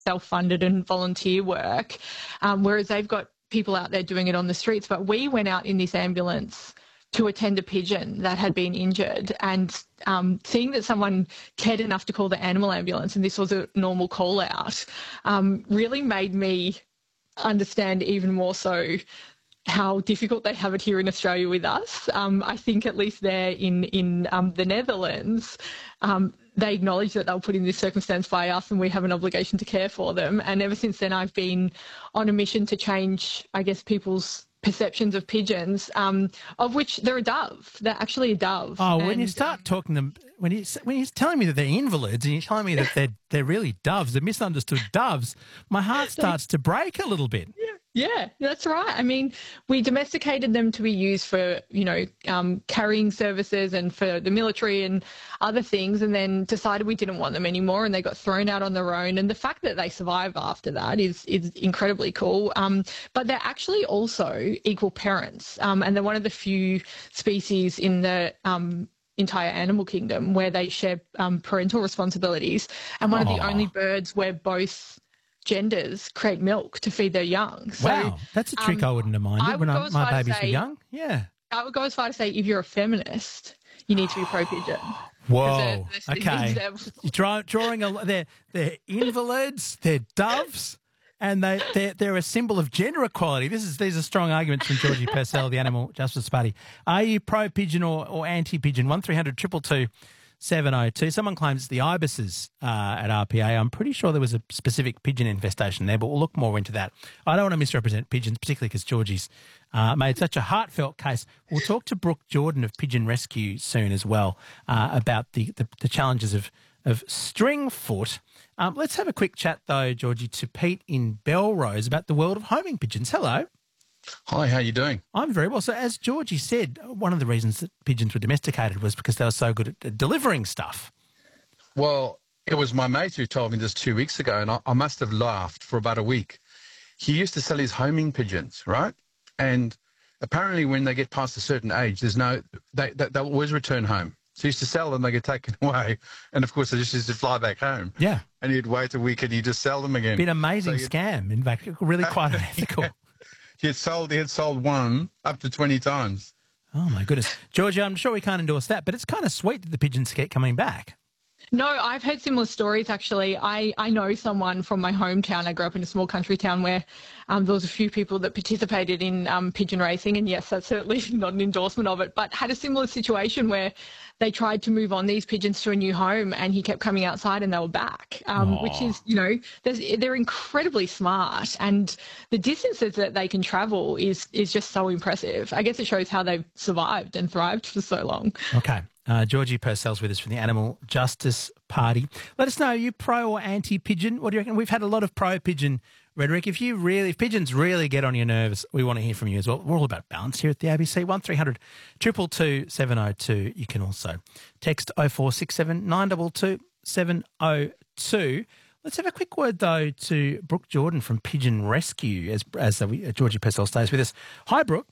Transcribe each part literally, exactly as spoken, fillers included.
self-funded and volunteer work, um, whereas they've got people out there doing it on the streets. But we went out in this ambulance to attend a pigeon that had been injured, and um, seeing that someone cared enough to call the animal ambulance and this was a normal call out um, really made me understand even more so how difficult they have it here in Australia with us. Um, I think at least there in, in um, the Netherlands, um, they acknowledge that they were put in this circumstance by us and we have an obligation to care for them. And ever since then, I've been on a mission to change, I guess, people's perceptions of pigeons, um, of which they're a dove. They're actually a dove. Oh, when and, you start um, talking them, when you when you're telling me that they're invalids and you're telling me that they're they're really doves, they're misunderstood doves, my heart starts to break a little bit. Yeah. Yeah, that's right. I mean, we domesticated them to be used for, you know, um, carrying services and for the military and other things, and then decided we didn't want them anymore and they got thrown out on their own. And the fact that they survive after that is is incredibly cool. Um, but they're actually also equal parents, um, and they're one of the few species in the um, entire animal kingdom where they share um, parental responsibilities, and one Oh. of the only birds where both genders create milk to feed their young. So, Wow, that's a trick um, I wouldn't have minded I would when go I, as my far to babies were say- young. Yeah. I would go as far to say if you're a feminist, you need to be pro-pigeon. Whoa. They're- they're Okay. things You're draw, drawing a. They're they're invalids. They're doves. And they, they're, they're a symbol of gender equality. This is These are strong arguments from Georgie Purcell, the Animal Justice Party. Are you pro-pigeon or, or anti-pigeon? one three hundred two two two seven oh two. Someone claims it's the ibises uh, at R P A. I'm pretty sure there was a specific pigeon infestation there, but we'll look more into that. I don't want to misrepresent pigeons, particularly because Georgie's uh, made such a heartfelt case. We'll talk to Brooke Jordan of Pigeon Rescue soon as well uh, about the, the, the challenges of, of stringfoot. Um, let's have a quick chat, though, Georgie, to Pete in Belrose about the world of homing pigeons. Hello. Hi, how you doing? I'm very well. So as Georgie said, one of the reasons that pigeons were domesticated was because they were so good at delivering stuff. Well, it was my mate who told me this two weeks ago, and I, I must have laughed for about a week. He used to sell his homing pigeons, right? And apparently when they get past a certain age, there's no, they, they, they'll always return home. So he used to sell them, they get taken away. And, of course, they just used to fly back home. Yeah. And he'd wait a week and he'd just sell them again. Been an amazing So scam, in fact, really quite unethical. He had sold, he had sold one up to twenty times. Oh, my goodness. Georgia, I'm sure we can't endorse that, but it's kind of sweet that the pigeons keep coming back. No, I've heard similar stories, actually. I, I know someone from my hometown. I grew up in a small country town where um, there was a few people that participated in um, pigeon racing, and yes, that's certainly not an endorsement of it, but had a similar situation where they tried to move on these pigeons to a new home and he kept coming outside and they were back, um, which is, you know, they're incredibly smart, and the distances that they can travel is, is just so impressive. I guess it shows how they've survived and thrived for so long. Okay. Uh, Georgie Purcell's with us from the Animal Justice Party. Let us know, are you pro or anti-pigeon? What do you reckon? We've had a lot of pro-pigeon rhetoric. If you really, if pigeons really get on your nerves, we want to hear from you as well. We're all about balance here at the A B C. one three hundred two two two seven oh two. You can also text oh four six seven nine two two seven oh two. Let's have a quick word, though, to Brooke Jordan from Pigeon Rescue as, as uh, we, uh, Georgie Purcell stays with us. Hi, Brooke.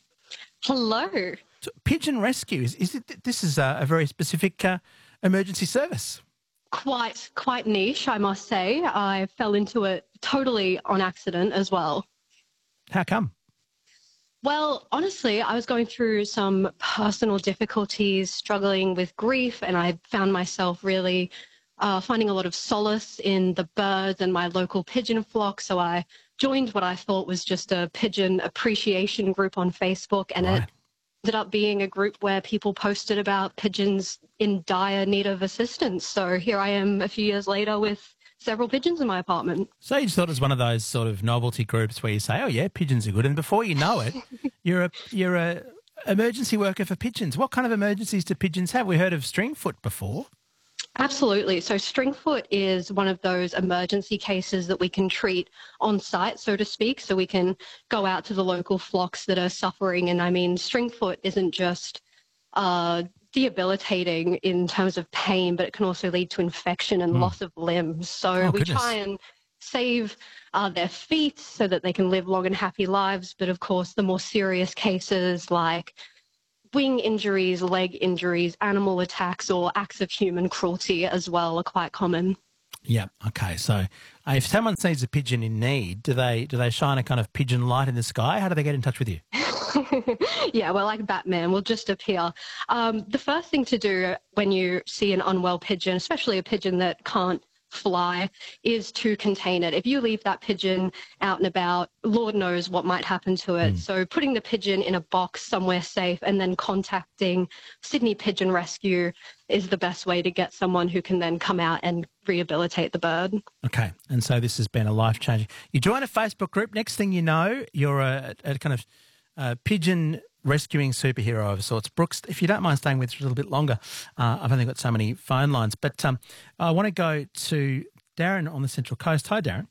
Hello. So Pigeon Rescue, is, is it, this is a, a very specific uh, emergency service. Quite, quite niche, I must say. I fell into it totally on accident as well. How come? Well, honestly, I was going through some personal difficulties, struggling with grief, and I found myself really uh, finding a lot of solace in the birds and my local pigeon flock. So I joined what I thought was just a pigeon appreciation group on Facebook, and Right. it ended up being a group where people posted about pigeons in dire need of assistance. So here I am a few years later with several pigeons in my apartment. So you just thought it was one of those sort of novelty groups where you say, oh, yeah, pigeons are good. And before you know it, you're a you're a emergency worker for pigeons. What kind of emergencies do pigeons have? We heard of stringfoot before. Absolutely. So stringfoot is one of those emergency cases that we can treat on site, so to speak. So we can go out to the local flocks that are suffering. And I mean, stringfoot isn't just uh, debilitating in terms of pain, but it can also lead to infection and mm. loss of limbs. So oh, we goodness. try and save uh, their feet so that they can live long and happy lives. But of course, the more serious cases like wing injuries, leg injuries, animal attacks, or acts of human cruelty as well are quite common. Yeah, okay. So Uh, if someone sees a pigeon in need, do they do they shine a kind of pigeon light in the sky? How do they get in touch with you? Yeah, we're like Batman. We'll just appear. Um, the first thing to do when you see an unwell pigeon, especially a pigeon that can't fly, is to contain it. If you leave that pigeon out and about, Lord knows what might happen to it. Mm. So putting the pigeon in a box somewhere safe and then contacting Sydney Pigeon Rescue is the best way to get someone who can then come out and rehabilitate the bird. Okay, and so this has been a life-changing. You join a Facebook group, next thing you know, you're a, a kind of uh, pigeon rescuing superhero of sorts. Brooks, if you don't mind staying with us a little bit longer, uh, I've only got so many phone lines, but um, I want to go to Darren on the Central Coast. Hi, Darren.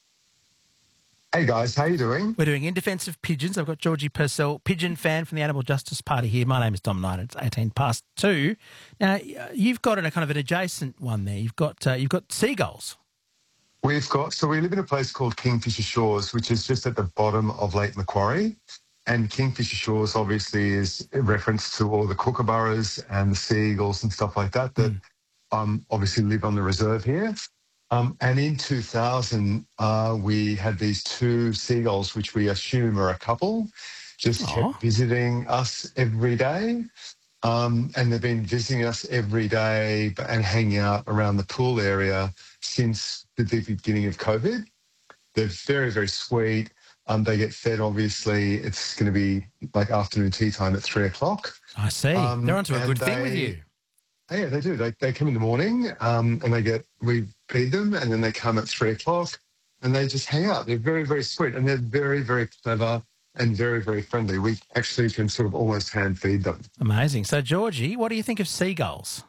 Hey, guys. How you doing? We're doing In Defence of Pigeons. I've got Georgie Purcell, pigeon fan from the Animal Justice Party here. My name is Dom Knight. It's eighteen past two. Now, you've got a kind of an adjacent one there. You've got uh, you've got seagulls. We've got, so we live in a place called Kingfisher Shores, which is just at the bottom of Lake Macquarie. And Kingfisher Shores obviously is a reference to all the kookaburras and the seagulls and stuff like that that mm. um, obviously live on the reserve here. Um, and in two thousand, uh, we had these two seagulls, which we assume are a couple, just Aww. kept visiting us every day. Um, and they've been visiting us every day and hanging out around the pool area since the beginning of COVID. They're very, very sweet. Um, they get fed, obviously. It's going to be like afternoon tea time at three o'clock. I see. Um, They're onto a good they, thing with you. Yeah, they do. They they come in the morning um, and they get, we feed them, and then they come at three o'clock and they just hang out. They're very, very sweet, and they're very, very clever and very, very friendly. We actually can sort of almost hand feed them. Amazing. So, Georgie, what do you think of seagulls?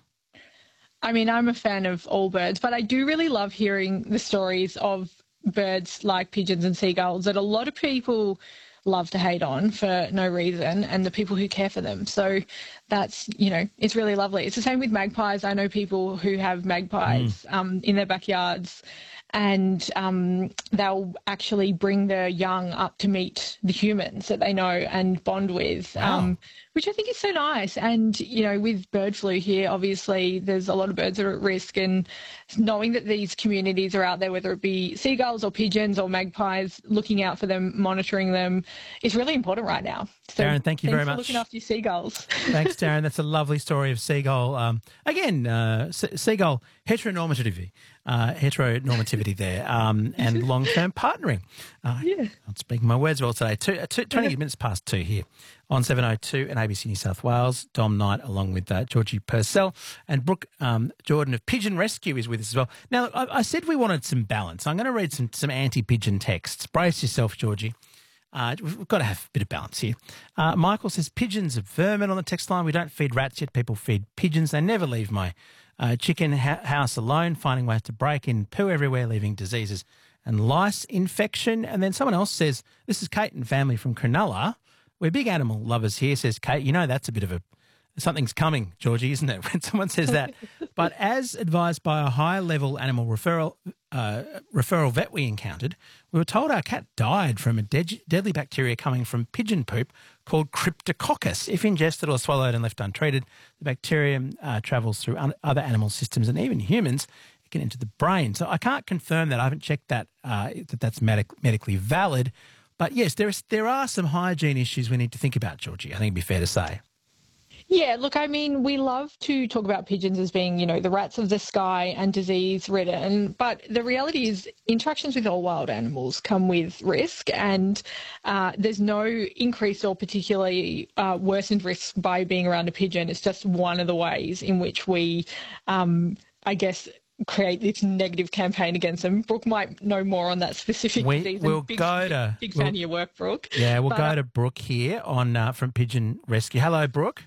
I mean, I'm a fan of all birds, but I do really love hearing the stories of birds like pigeons and seagulls that a lot of people love to hate on for no reason, and the people who care for them. So that's, you know, it's really lovely. It's the same with magpies. I know people who have magpies mm. um, in their backyards, and um, they'll actually bring their young up to meet the humans that they know and bond with, wow. um, which I think is so nice. And, you know, with bird flu here, obviously there's a lot of birds that are at risk, and knowing that these communities are out there, whether it be seagulls or pigeons or magpies, looking out for them, monitoring them, is really important right now. So Darren, thank you very much. For looking after your seagulls. Thanks, Darren. That's a lovely story of seagull. Um, again, uh, se- seagull heteronormativity, uh, heteronormativity there, um, and long-term partnering. Uh, yeah. I'm speaking my words well today. Two, uh, two, twenty yeah. minutes past two here on seven oh two and A B C New South Wales. Dom Knight along with uh, Georgie Purcell, and Brooke um, Jordan of Pigeon Rescue is with us as well. Now, I, I said we wanted some balance. I'm going to read some, some anti-pigeon texts. Brace yourself, Georgie. Uh, we've got to have a bit of balance here. Uh, Michael says, pigeons are vermin on the text line. We don't feed rats yet. People feed pigeons. They never leave my uh, chicken ha- house alone, finding ways to break in, poo everywhere, leaving diseases and lice infection. And then someone else says, this is Kate and family from Cronulla. We're big animal lovers here, says Kate. You know that's a bit of a, something's coming, Georgie, isn't it, when someone says that? But as advised by a high-level animal referral uh, referral vet we encountered, we were told our cat died from a de- deadly bacteria coming from pigeon poop called Cryptococcus. If ingested or swallowed and left untreated, the bacterium uh, travels through un- other animal systems and even humans. It can enter the brain. So I can't confirm that. I haven't checked that, uh, that that's medic- medically valid. But yes, there is, there are some hygiene issues we need to think about, Georgie. I think it'd be fair to say. Yeah, look, I mean, we love to talk about pigeons as being, you know, the rats of the sky and disease-ridden, but the reality is interactions with all wild animals come with risk, and uh, there's no increased or particularly uh, worsened risk by being around a pigeon. It's just one of the ways in which we, um, I guess, create this negative campaign against them. Brooke might know more on that specific we, disease. We'll big, go to... Big we'll, fan of your work, Brooke. Yeah, we'll but, go to Brooke here on uh, from Pigeon Rescue. Hello, Brooke.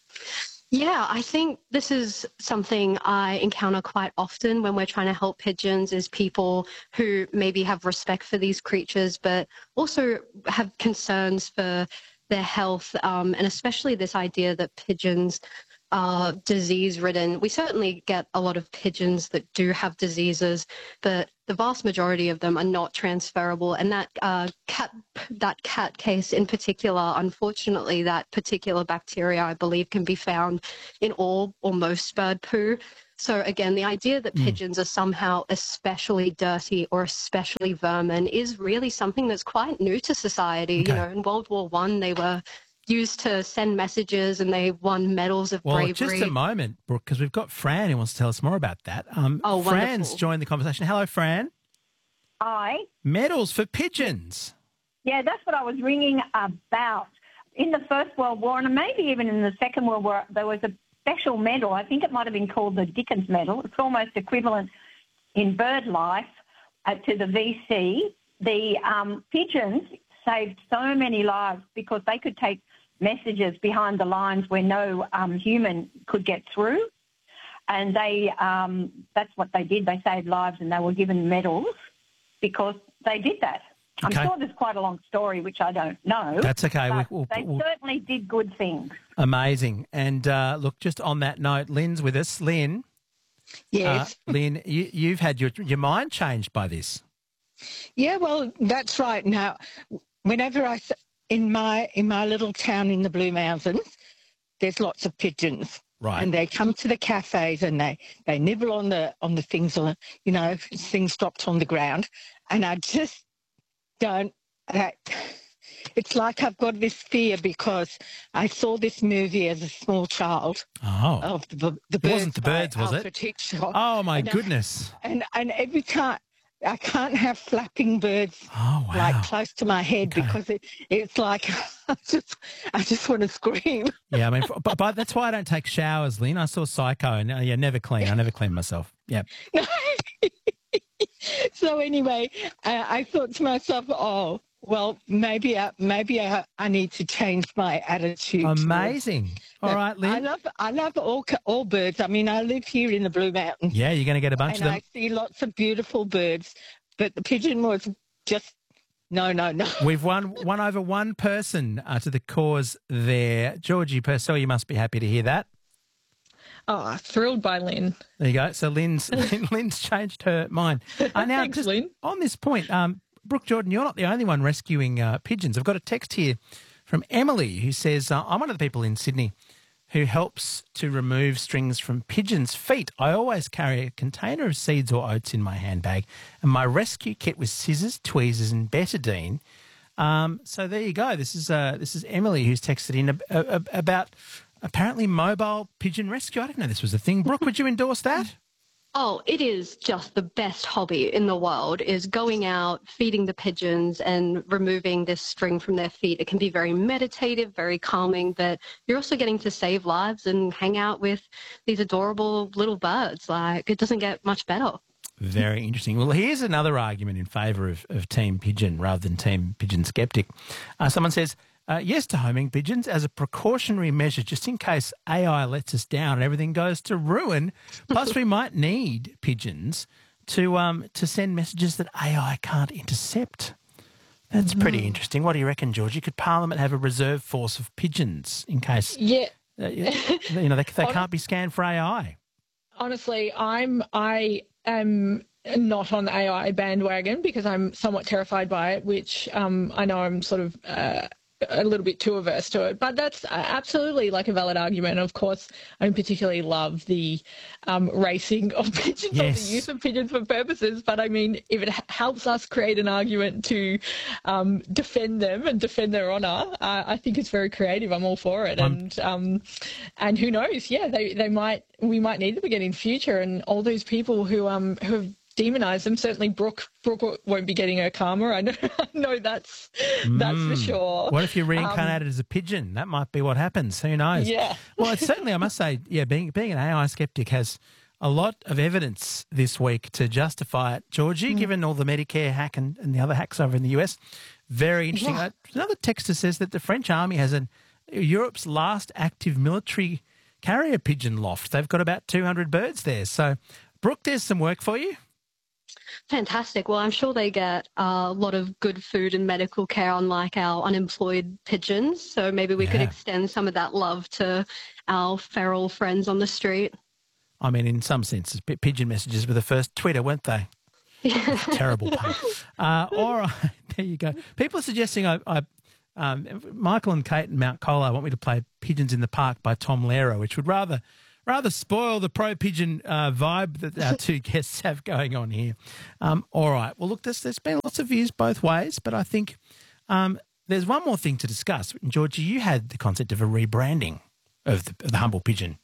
Yeah, I think this is something I encounter quite often when we're trying to help pigeons, is people who maybe have respect for these creatures but also have concerns for their health, um, and especially this idea that pigeons are disease-ridden. We certainly get a lot of pigeons that do have diseases, but the vast majority of them are not transferable. And that uh, cat, that cat case in particular, unfortunately, that particular bacteria, I believe, can be found in all or most bird poo. So again, the idea that mm. pigeons are somehow especially dirty or especially vermin is really something that's quite new to society. Okay. You know, in World War One, they were used to send messages and they won medals of well, bravery. Just a moment, Brooke, because we've got Fran who wants to tell us more about that. Um, oh, Fran's wonderful. joined the conversation. Hello, Fran. Hi. Medals for pigeons. Yeah, that's what I was ringing about. In the First World War, and maybe even in the Second World War, there was a special medal. I think it might have been called the Dickens Medal. It's almost equivalent in bird life uh, to the V C. The um, pigeons saved so many lives because they could take messages behind the lines where no um, human could get through. And they um, that's what they did. They saved lives and they were given medals because they did that. Okay. I'm sure there's quite a long story, which I don't know. That's okay. But we'll, they we'll, certainly did good things. Amazing. And uh, look, just on that note, Lynn's with us. Lynn. Yes. Uh, Lynn, you, you've had your, your mind changed by this. Yeah, well, that's right. Now, whenever I... In my in my little town in the Blue Mountains, there's lots of pigeons, right? And they come to the cafes and they, they nibble on the on the things, on you know, things dropped on the ground, and I just don't. That, it's like I've got this fear because I saw this movie as a small child. Oh, of the, the it birds wasn't the birds, was Alfred it? Hitchcock. Oh my and goodness! I, and and every time. I can't have flapping birds oh, wow. like close to my head okay. because it, it's like I just I just want to scream. Yeah, I mean, but, but that's why I don't take showers, Lynn. I saw Psycho, and uh, yeah, never clean. I never clean myself. Yeah. So anyway, uh, I thought to myself, oh. Well, maybe I, maybe I, I need to change my attitude. Amazing. All right, Lynn. I love I love all all birds. I mean, I live here in the Blue Mountains. Yeah, you're going to get a bunch and of them. I see lots of beautiful birds, but the pigeon was just no, no, no. We've won won over one person uh, to the cause there. Georgie Purcell, you must be happy to hear that. Oh, thrilled by Lynn. There you go. So Lynn's Lynn, Lynn's changed her mind. Uh, now, Thanks, just Lynn. On this point, um, Brooke Jordan, you're not the only one rescuing uh, pigeons. I've got a text here from Emily who says, uh, I'm one of the people in Sydney who helps to remove strings from pigeons' feet. I always carry a container of seeds or oats in my handbag, and my rescue kit with scissors, tweezers and betadine. Um, so there you go. This is uh, this is Emily who's texted in a, a, a, about apparently mobile pigeon rescue. I didn't know this was a thing. Brooke, would you endorse that? Oh, it is just the best hobby in the world, is going out, feeding the pigeons and removing this string from their feet. It can be very meditative, very calming, but you're also getting to save lives and hang out with these adorable little birds. Like, it doesn't get much better. Very interesting. Well, here's another argument in favour of, of Team Pigeon rather than Team Pigeon Skeptic. Uh, someone says, Uh, yes to homing pigeons as a precautionary measure, just in case A I lets us down and everything goes to ruin. Plus, we might need pigeons to um to send messages that A I can't intercept. That's mm-hmm. pretty interesting. What do you reckon, Georgie? Could Parliament have a reserve force of pigeons in case? Yeah, uh, you know they, they can't be scanned for A I. Honestly, I'm I am. not on the A I bandwagon because I'm somewhat terrified by it, which um, I know I'm sort of uh, a little bit too averse to it. But that's absolutely like a valid argument. Of course, I particularly love the um, racing of pigeons, yes. or the use of pigeons for purposes. But I mean, if it helps us create an argument to um, defend them and defend their honour, uh, I think it's very creative. I'm all for it. Um, and um, and who knows? Yeah, they they might we might need them again in future. And all those people who um who have demonise them. Certainly, Brooke Brooke won't be getting her karma. I know, I know that's that's mm. for sure. What if you're reincarnated um, as a pigeon? That might be what happens. Who knows? Yeah. Well, it's certainly, I must say, yeah, being being an A I skeptic has a lot of evidence this week to justify it. Georgie, mm. given all the Medicare hack and, and the other hacks over in the U S, very interesting. Yeah. Uh, another texter says that the French army has an Europe's last active military carrier pigeon loft. They've got about two hundred birds there. So, Brooke, there's some work for you. Fantastic. Well, I'm sure they get a lot of good food and medical care, unlike our unemployed pigeons. So maybe we could Yeah. extend some of that love to our feral friends on the street. I mean, in some senses, pi- pigeon messages were the first Twitter, weren't they? Terrible pun. Uh, all right, there you go. People are suggesting I, I um, Michael and Kate in Mount Colah want me to play Pigeons in the Park by Tom Lehrer, which would rather rather spoil the pro pigeon uh, vibe that our two guests have going on here. Um, all right. Well, look, there's, there's been lots of views both ways, but I think um, there's one more thing to discuss. Georgie, you had the concept of a rebranding of the, of the humble pigeon.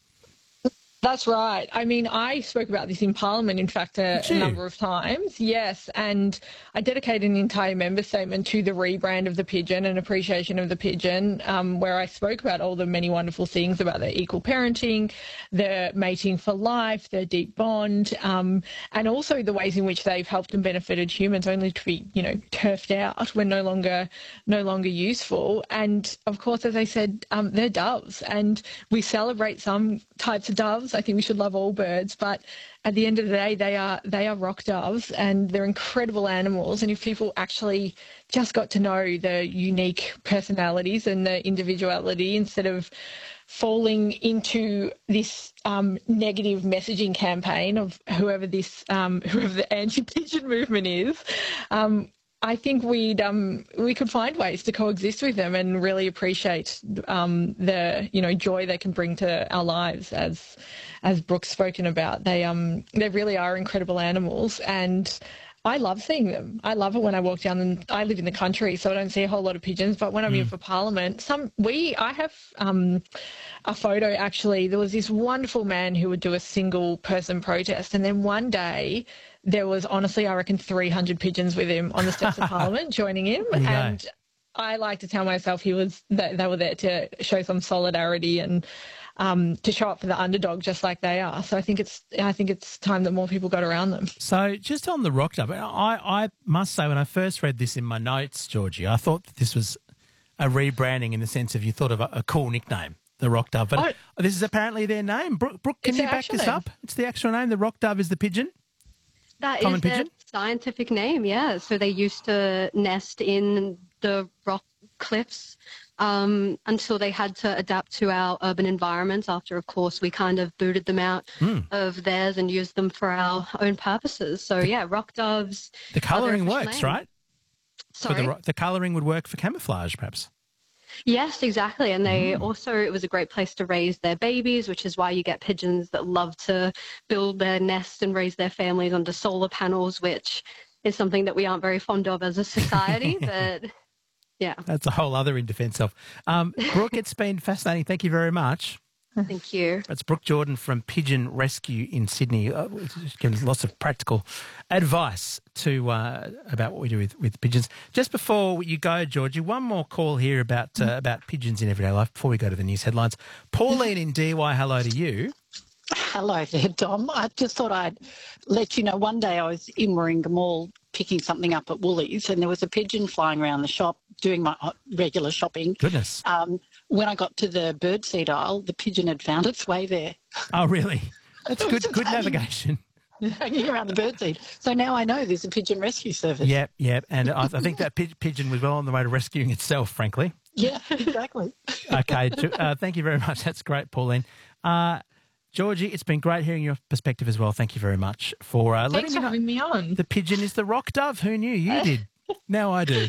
That's right. I mean, I spoke about this in Parliament, in fact, a, Did a you? number of times. Yes, and I dedicated an entire member statement to the rebrand of the pigeon and appreciation of the pigeon, um, where I spoke about all the many wonderful things about their equal parenting, their mating for life, their deep bond, um, and also the ways in which they've helped and benefited humans, only to be, you know, turfed out when no longer, no longer useful. And of course, as I said, um, they're doves, and we celebrate some types of doves. I think we should love all birds, but at the end of the day, they are they are rock doves, and they're incredible animals. And if people actually just got to know the unique personalities and the individuality, instead of falling into this um, negative messaging campaign of whoever this um, whoever the anti-pigeon movement is, um, I think we'd um, we could find ways to coexist with them and really appreciate um, the you know joy they can bring to our lives. As as Brooke's spoken about, they um they really are incredible animals, and I love seeing them. I love it when I walk down, and I live in the country, so I don't see a whole lot of pigeons. But when I'm Mm. in for Parliament, some we I have um, a photo actually. There was this wonderful man who would do a single person protest, and then one day there was honestly, I reckon, three hundred pigeons with him on the steps of Parliament joining him. There you go. And I like to tell myself he was that they were there to show some solidarity and um, to show up for the underdog, just like they are. So I think it's I think it's time that more people got around them. So just on the rock dove, I, I must say when I first read this in my notes, Georgie, I thought that this was a rebranding in the sense of you thought of a, a cool nickname, the rock dove. But Oh. this is apparently their name. Brooke, Brooke can It's you their back actual this name. up? It's the actual name. The rock dove is the pigeon. That Common is their pigeon? scientific name, yeah. So they used to nest in the rock cliffs um, until they had to adapt to our urban environments after, of course, we kind of booted them out Mm. of theirs and used them for our own purposes. So, yeah, rock doves. The colouring official works, name. right? For Sorry? the, ro- the colouring would work for camouflage, perhaps. Yes, exactly. And they Mm. also, it was a great place to raise their babies, which is why you get pigeons that love to build their nest and raise their families under solar panels, which is something that we aren't very fond of as a society. But yeah, That's a whole other in defence of. Um, Brooke, it's been fascinating. Thank you very much. thank you. It's Brooke Jordan from Pigeon Rescue in Sydney. Uh, she's given lots of practical advice to uh, about what we do with, with pigeons. Just before you go, Georgie, one more call here about uh, about pigeons in everyday life before we go to the news headlines. Pauline in D Y, hello to you. Hello there, Dom. I just thought I'd let you know, one day I was in Warringah Mall picking something up at Woolies and there was a pigeon flying around the shop doing my regular shopping. Goodness. Um, when I got to the birdseed aisle, the pigeon had found its way there, Oh, really? That's It good was good amazing. navigation. hanging around the birdseed. So now I know there's a pigeon rescue service. Yep, yep. And I, I think that pi- pigeon was well on the way to rescuing itself, frankly. Yeah, exactly. Okay. Jo- uh, thank you very much. That's great, Pauline. Uh, Georgie, it's been great hearing your perspective as well. Thank you very much for uh, letting Thanks me for know. having me on. The pigeon is the rock dove. Who knew? You did. Now I do.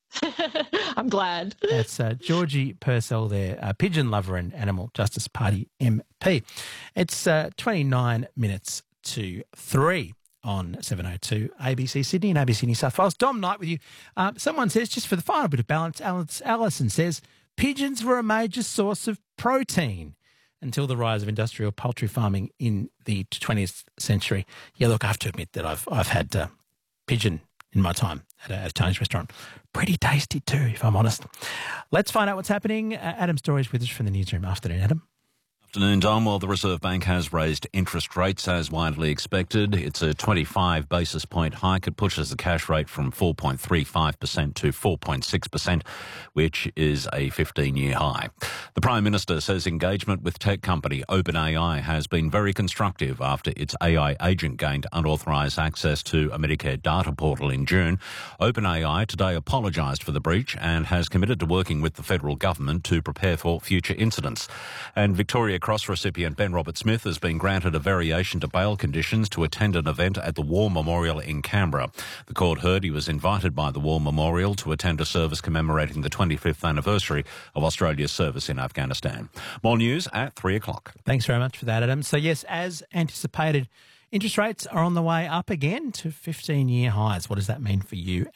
I'm glad. That's uh, Georgie Purcell there, uh, pigeon lover and Animal Justice Party M P. It's uh, twenty-nine minutes to three on seven oh two A B C Sydney and A B C New South Wales. Dom Knight with you. Uh, someone says, just for the final bit of balance, Alice- Alison says, pigeons were a major source of protein until the rise of industrial poultry farming in the twentieth century. Yeah, look, I have to admit that I've I've had uh, pigeon in my time at a, at a Chinese restaurant. Pretty tasty too, if I'm honest. Let's find out what's happening. Uh, Adam Story's with us from the newsroom. Afternoon, Adam. Afternoon, Dom. Well, the Reserve Bank has raised interest rates as widely expected. It's a twenty-five basis point hike. It pushes the cash rate from four point three five percent to four point six percent, which is a fifteen-year high. The Prime Minister says engagement with tech company OpenAI has been very constructive after its A I agent gained unauthorised access to a Medicare data portal in June. OpenAI today apologised for the breach and has committed to working with the federal government to prepare for future incidents. And Victoria Cross recipient Ben Roberts-Smith has been granted a variation to bail conditions to attend an event at the War Memorial in Canberra. The court heard he was invited by the War Memorial to attend a service commemorating the twenty-fifth anniversary of Australia's service in Afghanistan. More news at three o'clock. Thanks very much for that, Adam. So, yes, as anticipated, interest rates are on the way up again to fifteen-year highs. What does that mean for you